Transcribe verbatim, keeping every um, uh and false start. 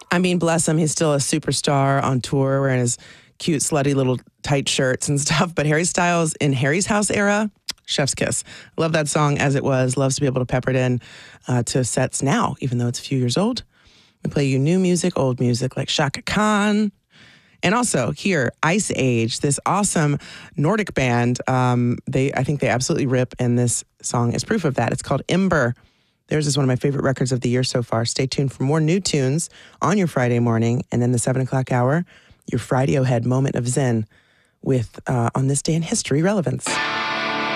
I mean, bless him. He's still a superstar on tour wearing his cute, slutty little tight shirts and stuff. But Harry Styles in Harry's House era, chef's kiss. Love that song as it was. Loves to be able to pepper it in uh, to sets now, even though it's a few years old. We play you new music, old music like Shaka Khan. And also here, Ice Age, this awesome Nordic band. Um, they, I think they absolutely rip, and this song is proof of that. It's called Ember. Theirs is one of my favorite records of the year so far. Stay tuned for more new tunes on your Friday morning, and then the seven o'clock hour, your Friday-o-head moment of zen with uh, On This Day in History Relevance.